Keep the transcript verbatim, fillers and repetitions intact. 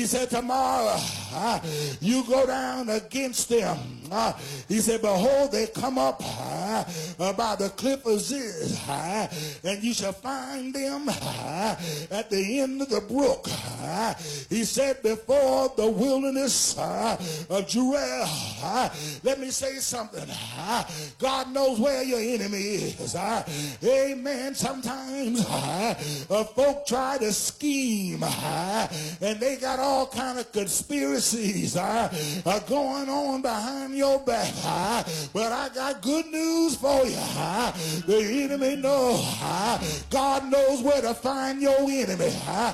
He said, tomorrow uh, you go down against them. Uh, he said, behold, they come up uh, by the cliff of Ziz, uh, and you shall find them uh, at the end of the brook. Uh, he said, before the wilderness uh, of Jeruel. Uh, let me say something. Uh, God knows where your enemy is. Uh, amen. Sometimes uh, uh, folk try to scheme, uh, and they got all all kind of conspiracies uh, uh, going on behind your back. Uh, but I got good news for you. Uh, the enemy knows. Uh, God knows where to find your enemy. Uh,